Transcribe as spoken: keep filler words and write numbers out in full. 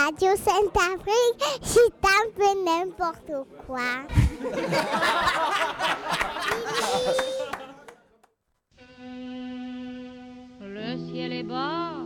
Radio Sainte-Afrique, c'est un peu n'importe quoi. Le ciel est bas,